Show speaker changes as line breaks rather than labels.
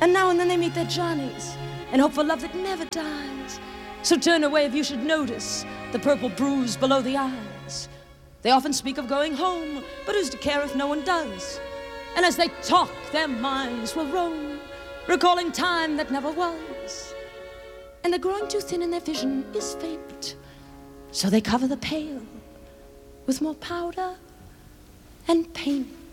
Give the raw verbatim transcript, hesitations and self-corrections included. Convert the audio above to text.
And now and then they meet their Johnnies and hope for love that never dies. So turn away if you should notice the purple bruise below the eyes. They often speak of going home, but who's to care if no one does? And as they talk, their minds will roam, recalling time that never was. And they're growing too thin and their vision is faint, so they cover the pale with more powder and paint.